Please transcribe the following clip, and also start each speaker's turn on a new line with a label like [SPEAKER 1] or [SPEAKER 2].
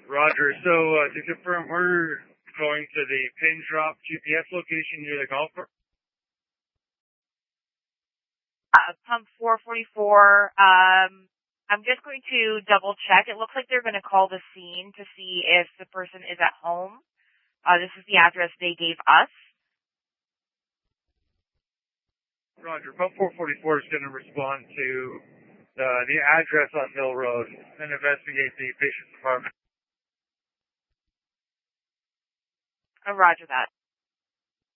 [SPEAKER 1] Roger. So to confirm, we're going to the pin drop GPS location near the golf course.
[SPEAKER 2] Pump 444. I'm just going to double check. It looks like they're going to call the scene to see if the person is at home. This is the address they gave us.
[SPEAKER 1] Roger. Pump 444 is going to respond to the address on Mill Road and investigate the patient's apartment.
[SPEAKER 2] Roger that.